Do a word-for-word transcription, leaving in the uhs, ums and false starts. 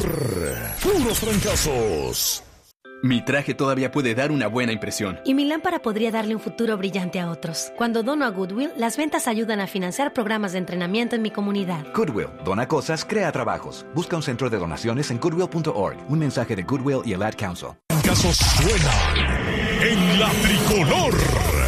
Puros fracasos. Mi traje todavía puede dar una buena impresión. Y mi lámpara podría darle un futuro brillante a otros. Cuando dono a Goodwill, las ventas ayudan a financiar programas de entrenamiento en mi comunidad. Goodwill, dona cosas, crea trabajos. Busca un centro de donaciones en goodwill punto org. Un mensaje de Goodwill y el Ad Council. Casos suenan en la tricolor.